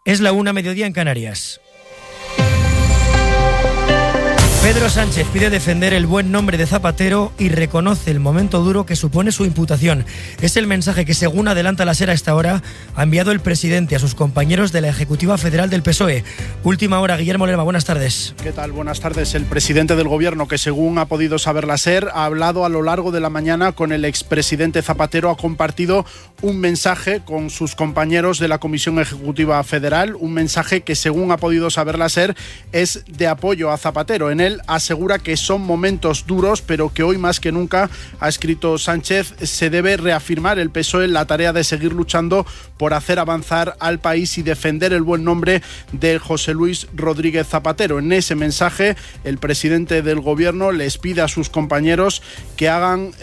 Es la 1:00, mediodía en Canarias. Pedro Sánchez pide defender el buen nombre de Zapatero y reconoce el momento duro que supone su imputación. Es el mensaje que, según adelanta la SER a esta hora, ha enviado el presidente a sus compañeros de la Ejecutiva Federal del PSOE. Última hora, Guillermo Lerma, buenas tardes. ¿Qué tal? Buenas tardes. El presidente del Gobierno, que según ha podido saber la SER, ha hablado a lo largo de la mañana con el expresidente Zapatero, ha compartido un mensaje con sus compañeros de la Comisión Ejecutiva Federal, un mensaje que, según ha podido saber la SER, es de apoyo a Zapatero. En él asegura que son momentos duros, pero que hoy más que nunca, ha escrito Sánchez, se debe reafirmar el PSOE en la tarea de seguir luchando por hacer avanzar al país y defender el buen nombre de José Luis Rodríguez Zapatero. En ese mensaje, el presidente del Gobierno les pide a sus compañeros que hagan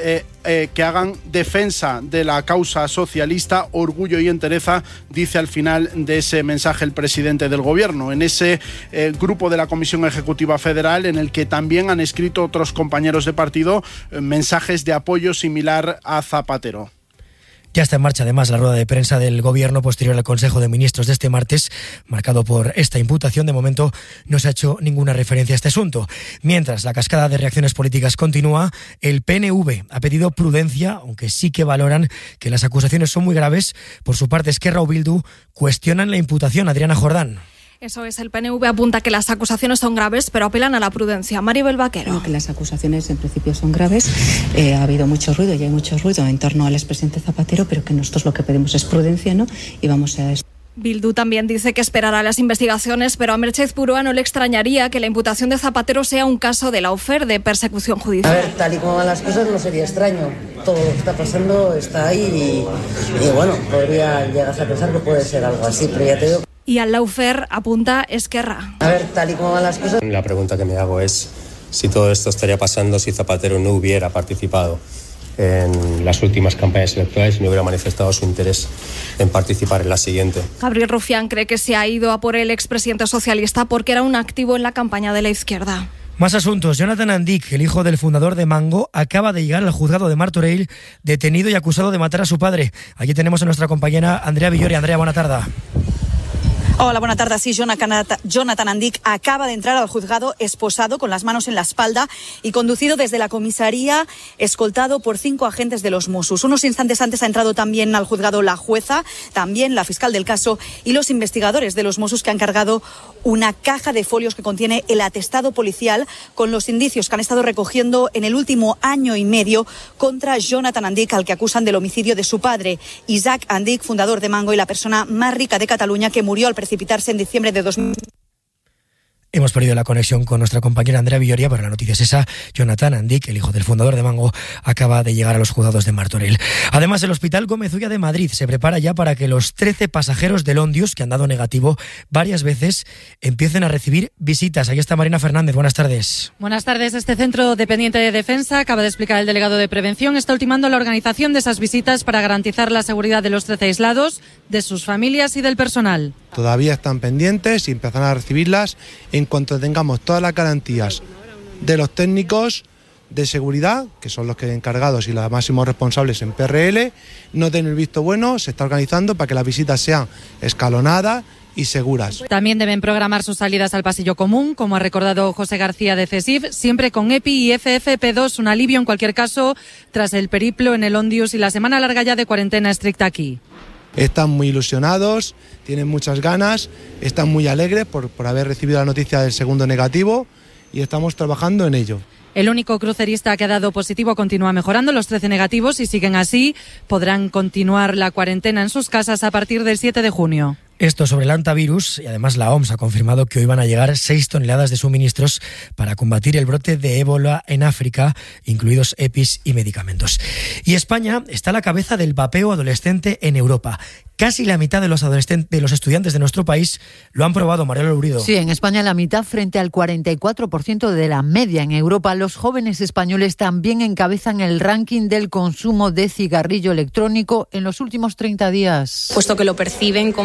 defensa de la causa socialista, orgullo y entereza, dice al final de ese mensaje el presidente del Gobierno. En ese grupo de la Comisión Ejecutiva Federal, en el que también han escrito otros compañeros de partido mensajes de apoyo similar a Zapatero. Ya está en marcha además la rueda de prensa del Gobierno posterior al Consejo de Ministros de este martes, marcado por esta imputación. De momento no se ha hecho ninguna referencia a este asunto. Mientras la cascada de reacciones políticas continúa, el PNV ha pedido prudencia, aunque sí que valoran que las acusaciones son muy graves. Por su parte, Esquerra o Bildu cuestionan la imputación. Adriana Jordán. Eso es, el PNV apunta que las acusaciones son graves, pero apelan a la prudencia. Maribel Vaquero. Creo que las acusaciones en principio son graves. Ha habido mucho ruido y hay mucho ruido en torno al expresidente Zapatero, pero que nosotros lo que pedimos es prudencia, ¿no? Y vamos a... Bildu también dice que esperará las investigaciones, pero a Merchez Purúa no le extrañaría que la imputación de Zapatero sea un caso de lawfare, de persecución judicial. A ver, tal y como van las cosas no sería extraño. Todo lo que está pasando está ahí y bueno, podría llegarse a pensar que puede ser algo así, pero ya te digo... Y al lawfare apunta Esquerra. A ver, tal y como van las cosas... La pregunta que me hago es si todo esto estaría pasando si Zapatero no hubiera participado en las últimas campañas electorales y no hubiera manifestado su interés en participar en la siguiente. Gabriel Rufián cree que se ha ido a por el expresidente socialista porque era un activo en la campaña de la izquierda. Más asuntos. Jonathan Andic, el hijo del fundador de Mango, acaba de llegar al juzgado de Martorell, detenido y acusado de matar a su padre. Aquí tenemos a nuestra compañera Andrea Villori. Andrea, buena tarde. Hola, buena tarde. Sí, Jonathan Andic acaba de entrar al juzgado esposado, con las manos en la espalda y conducido desde la comisaría, escoltado por 5 agentes de los Mossos. Unos instantes antes ha entrado también al juzgado la jueza, también la fiscal del caso y los investigadores de los Mossos, que han cargado una caja de folios que contiene el atestado policial con los indicios que han estado recogiendo en el último año y medio contra Jonathan Andic, al que acusan del homicidio de su padre, Isaac Andic, fundador de Mango y la persona más rica de Cataluña, que murió al precipitarse en diciembre de 2000. Hemos perdido la conexión con nuestra compañera Andrea Villoria, pero la noticia es esa. Jonathan Andic, el hijo del fundador de Mango, acaba de llegar a los juzgados de Martorell. Además, el Hospital Gómez Ulla de Madrid se prepara ya para que los 13 pasajeros del Ondius, que han dado negativo varias veces, empiecen a recibir visitas. Ahí está Marina Fernández. Buenas tardes. Buenas tardes. Este centro dependiente de defensa, acaba de explicar el delegado de prevención, está ultimando la organización de esas visitas para garantizar la seguridad de los 13 aislados, de sus familias y del personal. Todavía están pendientes y empezarán a recibirlas en cuanto tengamos todas las garantías de los técnicos de seguridad, que son los que encargados y los máximos responsables en PRL, no den el visto bueno. Se está organizando para que las visitas sean escalonadas y seguras. También deben programar sus salidas al pasillo común, como ha recordado José García de CESIF, siempre con EPI y FFP2, un alivio en cualquier caso tras el periplo en el Ondius y la semana larga ya de cuarentena estricta aquí. Están muy ilusionados, tienen muchas ganas, están muy alegres por haber recibido la noticia del segundo negativo y estamos trabajando en ello. El único crucerista que ha dado positivo continúa mejorando. Los 13 negativos, y siguen así, podrán continuar la cuarentena en sus casas a partir del 7 de junio. Esto sobre el hantavirus, y además la OMS ha confirmado que hoy van a llegar 6 toneladas de suministros para combatir el brote de ébola en África, incluidos EPIs y medicamentos. Y España está a la cabeza del vapeo adolescente en Europa. Casi la mitad de los estudiantes de nuestro país lo han probado, Mariela Lurido. Sí, en España la mitad frente al 44% de la media. En Europa, los jóvenes españoles también encabezan el ranking del consumo de cigarrillo electrónico en los últimos 30 días. Puesto que lo perciben como algo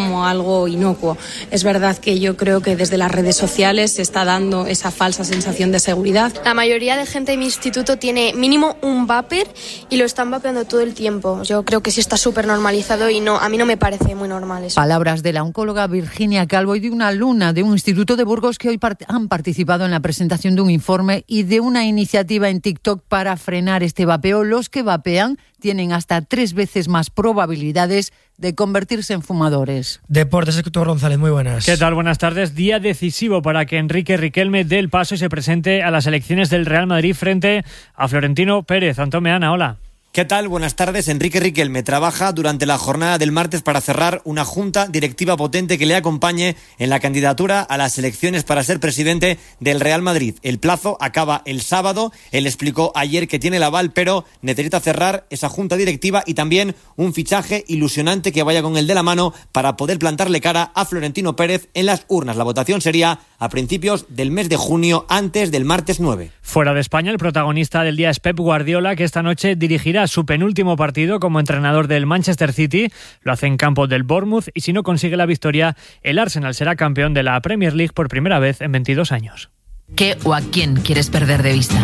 algo inocuo. Es verdad que yo creo que desde las redes sociales se está dando esa falsa sensación de seguridad. La mayoría de gente de mi instituto tiene mínimo un vapor y lo están vapeando todo el tiempo. Yo creo que sí está súper normalizado y a mí no me parece muy normal eso. Palabras de la oncóloga Virginia Calvo y de una alumna de un instituto de Burgos que hoy han participado en la presentación de un informe y de una iniciativa en TikTok para frenar este vapeo. Los que vapean tienen hasta 3 veces más probabilidades de convertirse en fumadores. Deportes, Héctor González, muy buenas. ¿Qué tal? Buenas tardes. Día decisivo para que Enrique Riquelme dé el paso y se presente a las elecciones del Real Madrid frente a Florentino Pérez. Antón Meana, hola. ¿Qué tal? Buenas tardes. Enrique Riquelme trabaja durante la jornada del martes para cerrar una junta directiva potente que le acompañe en la candidatura a las elecciones para ser presidente del Real Madrid. El plazo acaba el sábado. Él explicó ayer que tiene el aval, pero necesita cerrar esa junta directiva y también un fichaje ilusionante que vaya con el de la mano para poder plantarle cara a Florentino Pérez en las urnas. La votación sería a principios del mes de junio, antes del martes 9. Fuera de España, el protagonista del día es Pep Guardiola, que esta noche dirigirá su penúltimo partido como entrenador del Manchester City. Lo hace en campo del Bournemouth y si no consigue la victoria, el Arsenal será campeón de la Premier League por primera vez en 22 años. ¿Qué o a quién quieres perder de vista?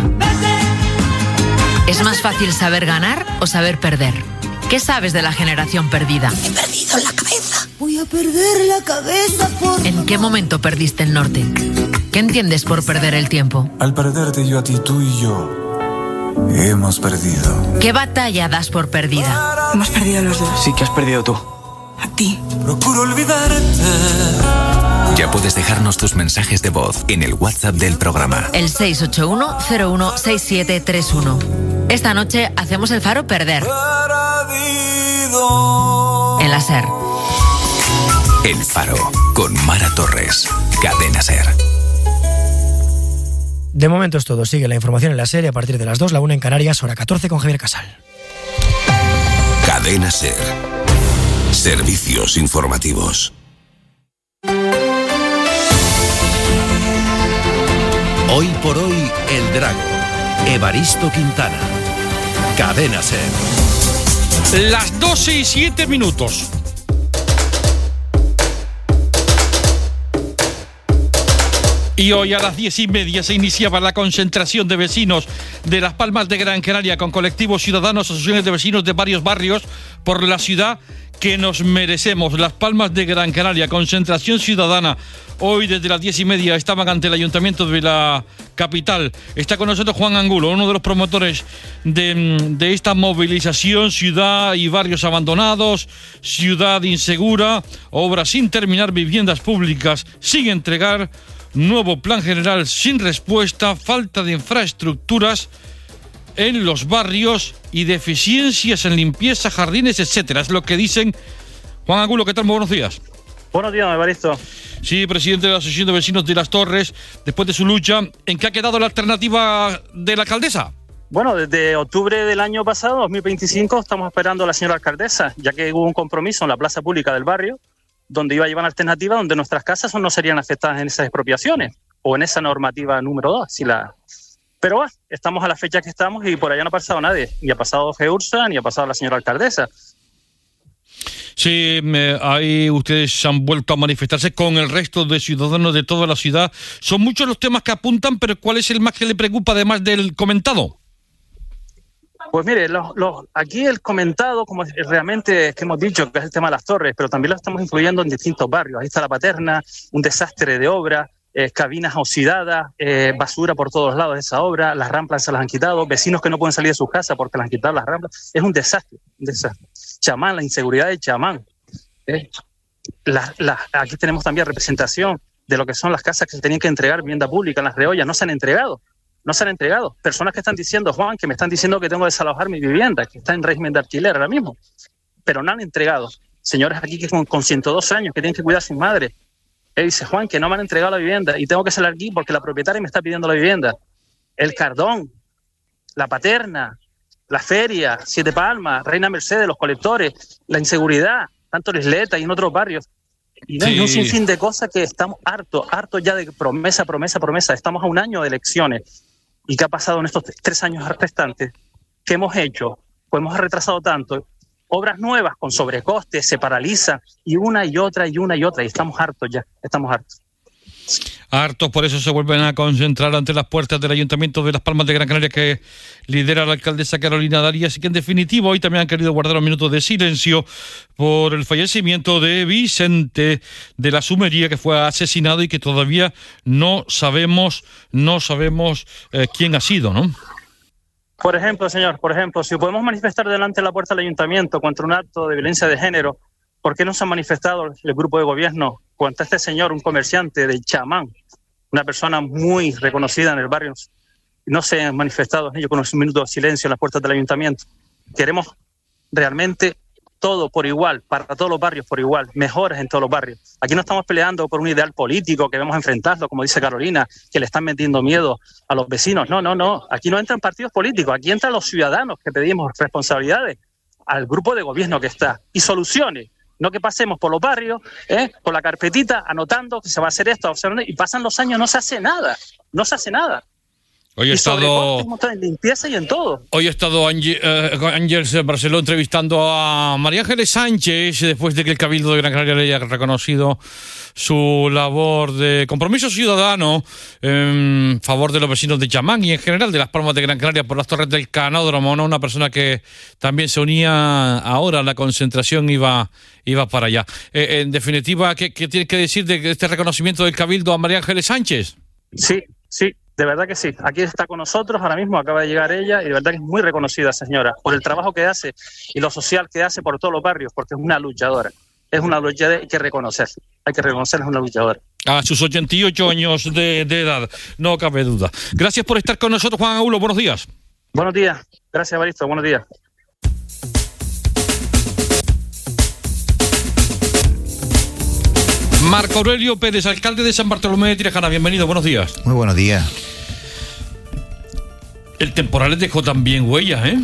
¿Es más fácil saber ganar o saber perder? ¿Qué sabes de la generación perdida? He perdido la cabeza. Voy a perder la cabeza por... ¿En qué momento perdiste el norte? ¿Qué entiendes por perder el tiempo? Al perderte yo a ti, tú y yo hemos perdido. ¿Qué batalla das por perdida? Hemos perdido los dos. Sí, que has perdido tú. A ti. Procuro olvidarte. Ya puedes dejarnos tus mensajes de voz en el WhatsApp del programa. El 681-016731. Esta noche hacemos el Faro perder. En la SER. El Faro, con Mara Torres. Cadena SER. De momento es todo. Sigue la información en la SER a partir de las 2, la 1 en Canarias, hora 14 con Javier Casal. Cadena SER. Servicios informativos. Hoy por hoy, El Drago. Evaristo Quintana. Cadena SER. Las 12:07. Y hoy a las 10:30 se iniciaba la concentración de vecinos de Las Palmas de Gran Canaria con colectivos ciudadanos, asociaciones de vecinos de varios barrios por la ciudad que nos merecemos. Las Palmas de Gran Canaria, concentración ciudadana. Hoy desde las 10:30 estaban ante el ayuntamiento de la capital. Está con nosotros Juan Angulo, uno de los promotores de esta movilización. Ciudad y barrios abandonados, ciudad insegura, obras sin terminar, viviendas públicas sin entregar, nuevo plan general sin respuesta, falta de infraestructuras en los barrios y deficiencias en limpieza, jardines, etcétera. Es lo que dicen. Juan Angulo, ¿qué tal? Muy buenos días. Buenos días, Evaristo. Sí, presidente de la Asociación de Vecinos de Las Torres, después de su lucha, ¿en qué ha quedado la alternativa de la alcaldesa? Bueno, desde octubre del año pasado, 2025, estamos esperando a la señora alcaldesa, ya que hubo un compromiso en la plaza pública del barrio, donde iba a llevar una alternativa donde nuestras casas no serían afectadas en esas expropiaciones, o en esa normativa número 2, Pero bueno, estamos a la fecha que estamos y por allá no ha pasado nadie, ni ha pasado GEURSA, ni ha pasado la señora alcaldesa. Sí, ahí ustedes han vuelto a manifestarse con el resto de ciudadanos de toda la ciudad. Son muchos los temas que apuntan, pero ¿cuál es el más que le preocupa además del comentado? Pues mire, aquí el comentado, como realmente que hemos dicho, que es el tema de Las Torres, pero también lo estamos influyendo en distintos barrios. Ahí está La Paterna, un desastre de obra, cabinas oxidadas, basura por todos lados de esa obra, las ramplas se las han quitado, vecinos que no pueden salir de sus casas porque les han quitado las ramplas. Es un desastre, un desastre. Chamán, la inseguridad de Chamán. Aquí tenemos también representación de lo que son las casas que se tenían que entregar, vivienda pública en Las Reollas, no se han entregado. Personas que están diciendo, Juan, que me están diciendo que tengo que desalojar mi vivienda, que está en régimen de alquiler ahora mismo, pero no han entregado. Señores aquí que con 102 años, que tienen que cuidar a sus madres. Dice, Juan, que no me han entregado la vivienda y tengo que salir aquí porque la propietaria me está pidiendo la vivienda. El Cardón, La Paterna, La Feria, Siete Palmas, Reina Mercedes, los colectores, la inseguridad, tanto en Isleta y en otros barrios. Y no, hay un sinfín de cosas que estamos hartos ya de promesa. Estamos a un año de elecciones. ¿Y qué ha pasado en estos 3 años restantes? ¿Qué hemos hecho? Pues hemos retrasado tanto obras nuevas con sobrecostes, se paraliza y una y otra y estamos hartos ya, estamos hartos. Hartos, por eso se vuelven a concentrar ante las puertas del Ayuntamiento de Las Palmas de Gran Canaria que lidera la alcaldesa Carolina Darias y que en definitiva hoy también han querido guardar un minuto de silencio por el fallecimiento de Vicente de la Sumería, que fue asesinado y que todavía no sabemos quién ha sido, ¿no? Por ejemplo, si podemos manifestar delante de la puerta del Ayuntamiento contra un acto de violencia de género, ¿por qué no se ha manifestado el grupo de gobierno contra este señor, un comerciante de Chamán, una persona muy reconocida en el barrio? No se han manifestado ellos con un minuto de silencio en las puertas del Ayuntamiento. Queremos realmente todo por igual, para todos los barrios por igual, mejoras en todos los barrios. Aquí no estamos peleando por un ideal político que vamos a enfrentarlo, como dice Carolina, que le están metiendo miedo a los vecinos. No. Aquí no entran partidos políticos, aquí entran los ciudadanos que pedimos responsabilidades al grupo de gobierno que está y soluciones. No que pasemos por los barrios, con la carpetita, anotando que se va a hacer esto, y pasan los años, no se hace nada. Hoy he estado en limpieza y en todo. Hoy ha estado Ángels Barceló entrevistando a María Ángeles Sánchez después de que el Cabildo de Gran Canaria le haya reconocido su labor de compromiso ciudadano en favor de los vecinos de Chamán y en general de Las Palmas de Gran Canaria por las torres del Canódromo, ¿no? Una persona que también se unía ahora a la concentración, iba para allá. En definitiva, ¿qué tienes que decir de este reconocimiento del Cabildo a María Ángeles Sánchez? Sí, de verdad que sí. Aquí está con nosotros, ahora mismo acaba de llegar ella y de verdad que es muy reconocida señora por el trabajo que hace y lo social que hace por todos los barrios, porque es una luchadora. Es una luchadora, hay que reconocerla, es una luchadora. A sus 88 años de edad, no cabe duda. Gracias por estar con nosotros, Juan Aulo, buenos días. Buenos días, gracias Evaristo, buenos días. Marco Aurelio Pérez, alcalde de San Bartolomé de Tirajana, bienvenido, buenos días. Muy buenos días. El temporal les dejó también huellas, ¿eh?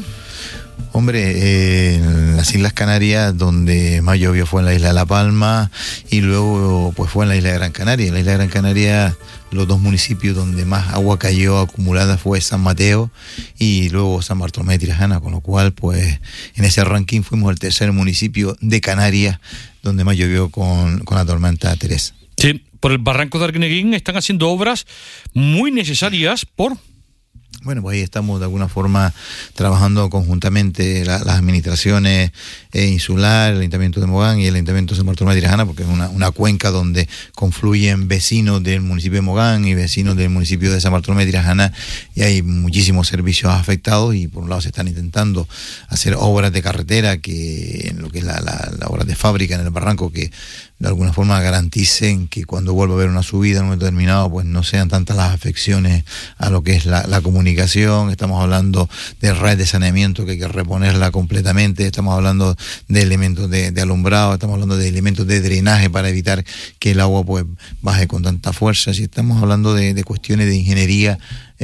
Hombre, en las Islas Canarias, donde más llovió fue en la isla de La Palma y luego pues fue en la isla de Gran Canaria. En la isla de Gran Canaria, los dos municipios donde más agua cayó acumulada fue San Mateo y luego San Bartolomé de Tirajana, con lo cual pues en ese ranking fuimos el tercer municipio de Canarias donde más llovió con la tormenta Teresa. Sí, por el barranco de Arguineguín están haciendo obras muy necesarias por... Bueno, pues ahí estamos de alguna forma trabajando conjuntamente las administraciones insular, el Ayuntamiento de Mogán y el Ayuntamiento de San Bartolomé de Tirajana, porque es una cuenca donde confluyen vecinos del municipio de Mogán y vecinos del municipio de San Bartolomé de Tirajana, y hay muchísimos servicios afectados y por un lado se están intentando hacer obras de carretera, que en lo que es la obra de fábrica en el barranco, que de alguna forma garanticen que cuando vuelva a haber una subida en un momento determinado pues no sean tantas las afecciones a lo que es la comunicación. Estamos hablando de red de saneamiento que hay que reponerla completamente, estamos hablando de elementos de alumbrado, estamos hablando de elementos de drenaje para evitar que el agua pues baje con tanta fuerza, y estamos hablando de cuestiones de ingeniería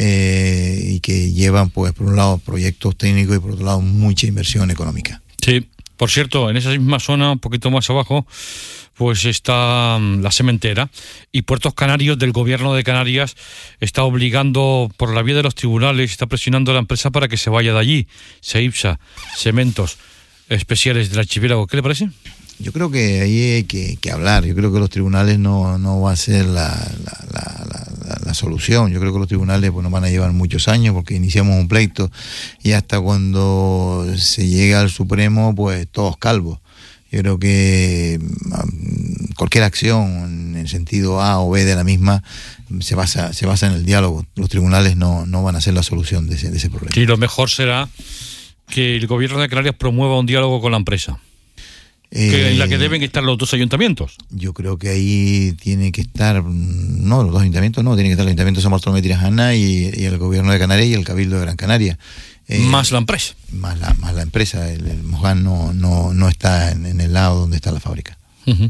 y que llevan pues por un lado proyectos técnicos y por otro lado mucha inversión económica. Sí, por cierto, en esa misma zona, un poquito más abajo, pues está la cementera, y Puertos Canarios del Gobierno de Canarias está obligando por la vía de los tribunales, está presionando a la empresa para que se vaya de allí. CEIPSA, Cementos Especiales del Archipiélago. ¿Qué le parece? Yo creo que ahí hay que hablar. Yo creo que los tribunales no va a ser la solución. Yo creo que los tribunales pues, nos van a llevar muchos años porque iniciamos un pleito y hasta cuando se llega al Supremo pues todos calvos. Yo creo que cualquier acción en el sentido A o B de la misma se basa en el diálogo. Los tribunales no van a ser la solución de ese problema. Y lo mejor será que el Gobierno de Canarias promueva un diálogo con la empresa, en la que deben estar los dos ayuntamientos. Yo creo que ahí tiene que estar, no, los dos ayuntamientos no, tiene que estar el Ayuntamiento de San Bartolomé de Tirajana y el Gobierno de Canarias y el Cabildo de Gran Canaria. Más la empresa. Más la empresa. El Mogán no está en el lado donde está la fábrica. Uh-huh.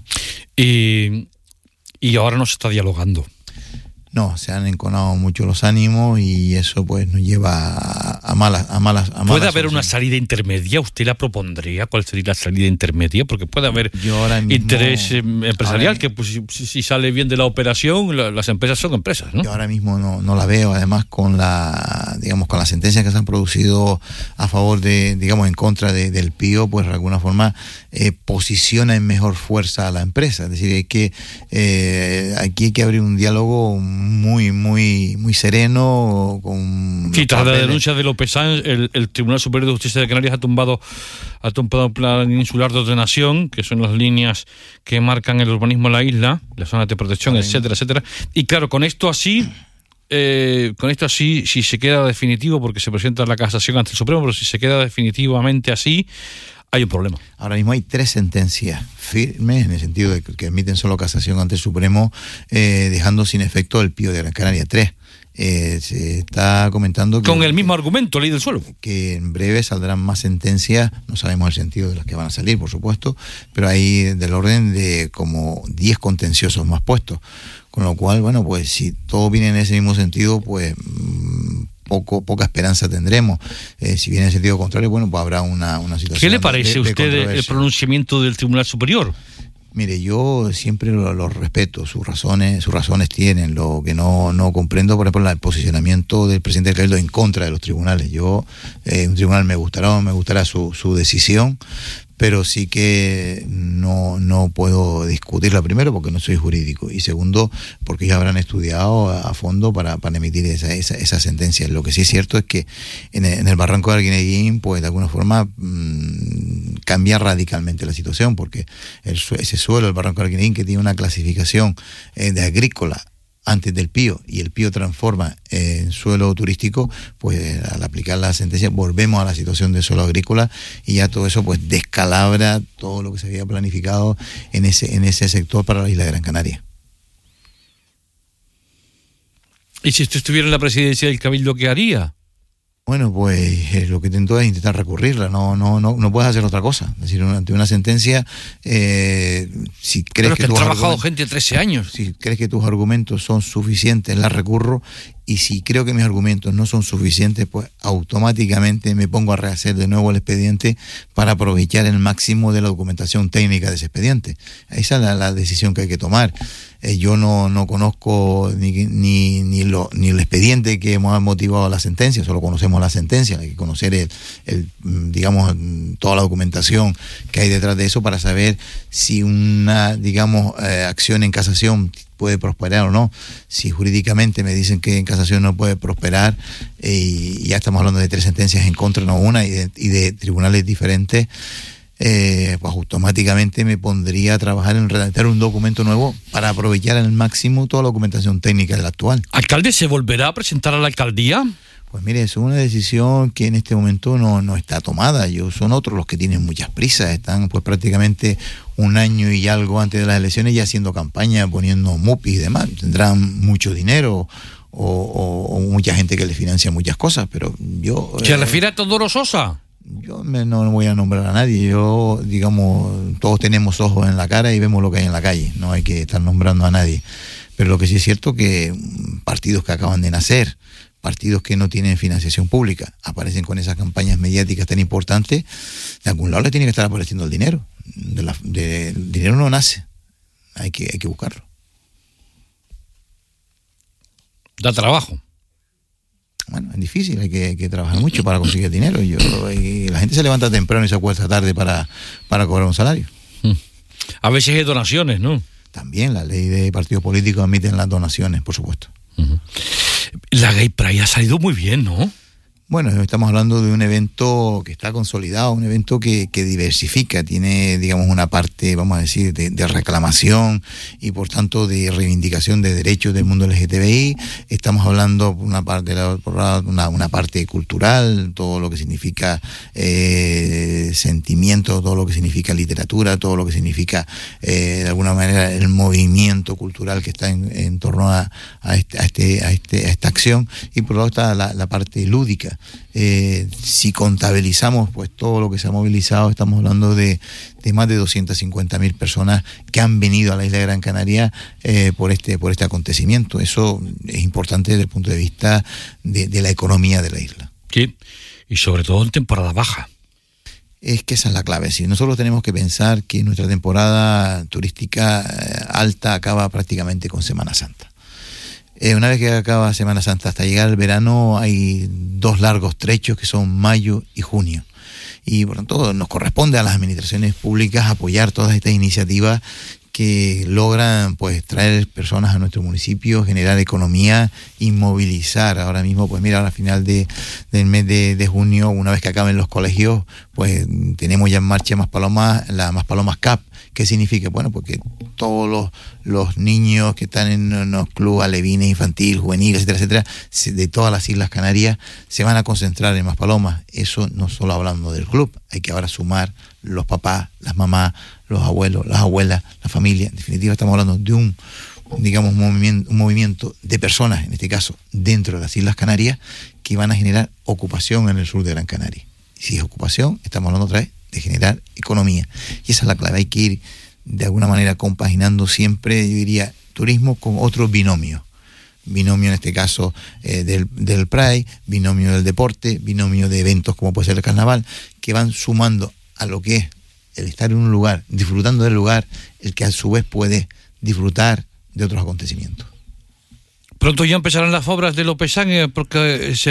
Y ahora no se está dialogando. No, se han enconado mucho los ánimos y eso pues nos lleva a malas ¿Puede haber una salida intermedia? ¿Usted la propondría? ¿Cuál sería la salida intermedia? Porque puede haber interés empresarial, que pues, si sale bien de la operación, las empresas son empresas, ¿no? Yo ahora mismo no la veo, además con la digamos, con las sentencias que se han producido a favor de, digamos, en contra del PIO, pues de alguna forma posiciona en mejor fuerza a la empresa. Es decir, aquí hay que abrir un diálogo muy sereno con... Sí, tras la denuncia de López Sanz, el Tribunal Superior de Justicia de Canarias ha tumbado un plan insular de ordenación, que son las líneas que marcan el urbanismo en la isla, las zonas de protección, etcétera, etcétera. Y claro, con esto así, si se queda definitivo, porque se presenta la casación ante el Supremo, pero si se queda definitivamente así, hay un problema. Ahora mismo hay 3 sentencias firmes, en el sentido de que emiten solo casación ante el Supremo, dejando sin efecto el PIO de Gran Canaria. 3. Se está comentando que, con el mismo argumento, ley del suelo, que en breve saldrán más sentencias. No sabemos el sentido de las que van a salir, por supuesto, pero hay del orden de como 10 contenciosos más puestos, con lo cual, bueno, pues si todo viene en ese mismo sentido, pues poca esperanza tendremos. Si viene en sentido contrario, bueno, pues habrá una situación. ¿Qué le parece a usted el pronunciamiento del Tribunal Superior? Mire, yo siempre lo respeto, sus razones tienen. Lo que no comprendo, por ejemplo, el posicionamiento del presidente del Cabildo en contra de los tribunales. Un tribunal me gustará su decisión, pero sí que no puedo discutirla, primero porque no soy jurídico, y segundo porque ya habrán estudiado a fondo para emitir esa sentencia. Lo que sí es cierto es que en el barranco de Arguineguín, pues de alguna forma cambia radicalmente la situación, porque ese suelo, el barranco de Arguineguín, que tiene una clasificación de agrícola antes del PIO, y el PIO transforma en suelo turístico, pues al aplicar la sentencia volvemos a la situación de suelo agrícola, y ya todo eso pues descalabra todo lo que se había planificado en ese sector para la isla de Gran Canaria. ¿Y si usted estuviera en la presidencia del Cabildo, qué haría? Bueno, pues lo que intento es intentar recurrirla, no puedes hacer otra cosa. Es decir, ante una sentencia, si crees que tú has trabajado gente 13 años. Si crees que tus argumentos son suficientes, la recurro, y si creo que mis argumentos no son suficientes, pues automáticamente me pongo a rehacer de nuevo el expediente para aprovechar el máximo de la documentación técnica de ese expediente. Esa es la decisión que hay que tomar. Yo no conozco ni el expediente que hemos motivado la sentencia, solo conocemos la sentencia. Hay que conocer digamos, toda la documentación que hay detrás de eso para saber si una, digamos, acción en casación puede prosperar o no. Si jurídicamente me dicen que en casación no puede prosperar, y ya estamos hablando de 3 sentencias en contra, no una, y de tribunales diferentes, pues automáticamente me pondría a trabajar en redactar un documento nuevo para aprovechar al máximo toda la documentación técnica del actual. ¿Alcalde se volverá a presentar a la alcaldía? Pues mire, es una decisión que en este momento no está tomada. Son otros los que tienen muchas prisas, están pues prácticamente un año y algo antes de las elecciones ya haciendo campaña, poniendo MUPI y demás. Tendrán mucho dinero o mucha gente que les financia muchas cosas, pero yo... ¿Se refiere a Teodoro Sosa? Yo no voy a nombrar a nadie. Digamos, todos tenemos ojos en la cara y vemos lo que hay en la calle. No hay que estar nombrando a nadie. Pero lo que sí es cierto que partidos que acaban de nacer, partidos que no tienen financiación pública, aparecen con esas campañas mediáticas tan importantes, de algún lado le tiene que estar apareciendo el dinero. El dinero no nace, hay que buscarlo. Da trabajo. Bueno, es difícil, hay que trabajar mucho para conseguir dinero. Y la gente se levanta temprano y se acuesta tarde para cobrar un salario. A veces hay donaciones, ¿no? También la ley de partidos políticos admiten las donaciones, por supuesto. La Gay Pride ha salido muy bien, ¿no? Bueno, estamos hablando de un evento que está consolidado, un evento que diversifica, tiene, digamos, una parte, vamos a decir, de reclamación y por tanto de reivindicación de derechos del mundo LGTBI. Estamos hablando por una parte cultural, todo lo que significa sentimiento, todo lo que significa literatura, todo lo que significa de alguna manera el movimiento cultural que está en torno a esta acción, y por otro lado está la parte lúdica. Si contabilizamos pues todo lo que se ha movilizado, estamos hablando de más de 250.000 personas que han venido a la isla de Gran Canaria por este acontecimiento. Eso es importante desde el punto de vista de la economía de la isla. Sí, y sobre todo en temporada baja. Es que esa es la clave. Sí, nosotros tenemos que pensar que nuestra temporada turística alta acaba prácticamente con Semana Santa. Una vez que acaba Semana Santa hasta llegar el verano hay 2 largos trechos que son mayo y junio. Y por lo tanto nos corresponde a las administraciones públicas apoyar todas estas iniciativas que logran pues traer personas a nuestro municipio, generar economía y movilizar. Ahora mismo, pues mira, ahora a final del mes de junio, una vez que acaben los colegios, pues tenemos ya en marcha la Más Palomas Cup. ¿Qué significa? Bueno, porque todos los niños que están en los clubes alevines, infantil, juvenil, etcétera, etcétera, de todas las Islas Canarias, se van a concentrar en Maspalomas. Eso no solo hablando del club, hay que ahora sumar los papás, las mamás, los abuelos, las abuelas, la familia. En definitiva, estamos hablando de un movimiento de personas, en este caso, dentro de las Islas Canarias, que van a generar ocupación en el sur de Gran Canaria. Y si es ocupación, estamos hablando otra vez de generar economía. Y esa es la clave. Hay que ir de alguna manera compaginando siempre, yo diría, turismo con otro binomio. Binomio en este caso del Pride, binomio del deporte, binomio de eventos como puede ser el carnaval, que van sumando a lo que es el estar en un lugar, disfrutando del lugar, el que a su vez puede disfrutar de otros acontecimientos. Pronto ya empezarán las obras de Lopesán porque se